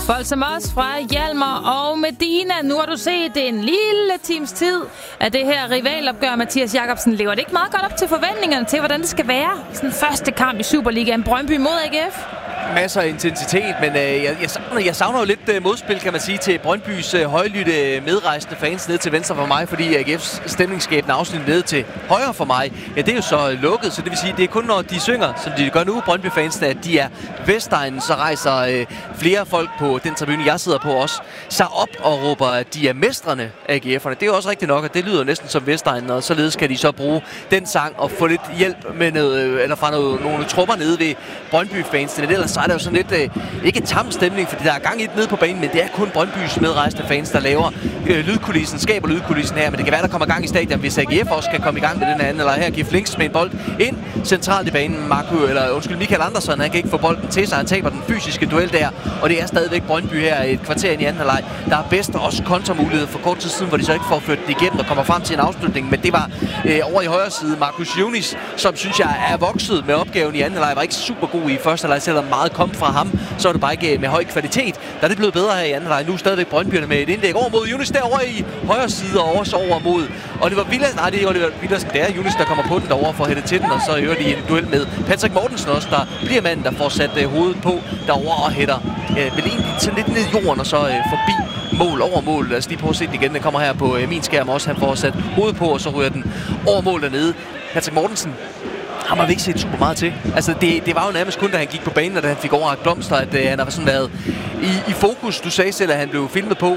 Bolsamos fra Hjalmar og Medina. Nu har du set en lille times tid af det her rivalopgør. Mathias Jakobsen, lever det ikke meget godt op til forventningerne til, hvordan det skal være? Sådan første kamp i Superligaen, Brøndby mod AGF. Masser af intensitet, men jeg savner jo lidt modspil, kan man sige, til Brøndbys højlytte medrejsende fans ned til venstre for mig, fordi AGF's stemningsskabende afsnit ned til højre for mig, ja, det er jo så lukket, så det vil sige, det er kun når de synger, som de gør nu, Brøndby-fansene, at de er Vestegnen, så rejser flere folk på den tribune, jeg sidder på også, sig op og råber, at de er mestrene AGF'erne. Det er jo også rigtigt nok, at det lyder næsten som Vestegnen, og således kan de så bruge den sang og få lidt hjælp med noget, eller fra nogle trupper nede ved Brøndby-fansene. Ellers så er der jo sådan lidt, ikke tam stemning, fordi der er gang i det nede på banen, men det er kun Brøndbys medrejsende fans, der laver lydkulissen, skaber lydkulissen her, men det kan være, der kommer gang i stadion, hvis AGF også kan komme i gang med den anden, eller her giver Flinks med en bold ind centralt i banen. Michael Andersen, han kan ikke få bolden til sig, han taber den fysiske duel der, og det er stadigvæk Brøndby her et kvarter ind i anden halvleg. Der er bedst også kontramulighed for kort tid siden, hvor de så ikke får ført det igennem og kommer frem til en afslutning, men det var over i højre side Marcus Junis, som synes jeg er vokset med opgaven i anden halvleg, var ikke super god i første halvleg, selvom meget kom fra ham, så er det bare ikke med høj kvalitet. Der er det blevet bedre her i anden halvleg. Nu stadigvæk Brøndbyerne med et indlæg over mod Junis derovre i højre side og også over mod Oliver Villadsen. Nej, det er Oliver Villadsen. Det er Junis, der kommer på den derovre for at hætte til den, og så øger de en duel med Patrick Mortensen også, der bliver manden, der får sat hovedet på derovre og hætter vel egentlig sådan lidt ned i jorden og så forbi mål over mål. Lad os lige prøve at se den igen. Den kommer her på min skærm også. Han får sat hovedet på, og så ryger den over mål dernede. Patrick Mortensen har man ikke set super meget til. Altså, det var jo nærmest kun, da han gik på banen, og da han fik overrakt blomster, at han har sådan været i fokus. Du sagde selv, at han blev filmet på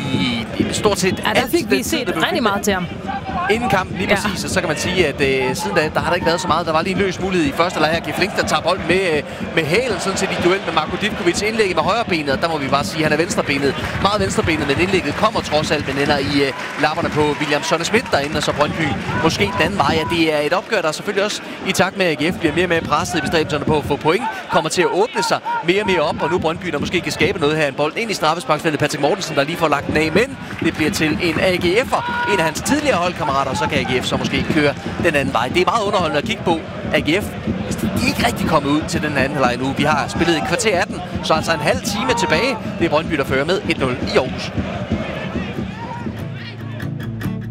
i stort set alt. Ja, der fik vi set rigtig meget til ham. Inden kampen, lige præcis, og så kan man sige, at siden da, der har der ikke været så meget. Der var lige en løs mulighed i første leg her. Giv Flink, der tager bolden med hælen, sådan set i duel med Marko Divkovic. Indlægget med højrebenet, og der må vi bare sige, at han er venstrebenet. Meget venstrebenet, men indlægget kommer trods alt, men ender i lapperne på William Sonne-Schmidt derinde, og så Brøndby måske den anden vej. Ja, det er et opgør, der selvfølgelig også i takt med, at AGF bliver mere og mere presset i bestræbelserne på at få point, kommer til at åbne sig mere og mere op, og nu Brøndby, der måske kan skabe noget her. En bold ind i straffesparksfeltet. Patrick Mortensen, der lige får lagt den af, men det bliver til en AGF'er, en af hans tidligere holdkammerater, og så kan AGF så måske køre den anden vej. Det er meget underholdende at kigge på. AGF, de er ikke rigtig kommet ud til den anden halvleg nu. Vi har spillet i kvarter 18, så altså en halv time tilbage. Det er Brøndby, der fører med 1-0 i Aarhus.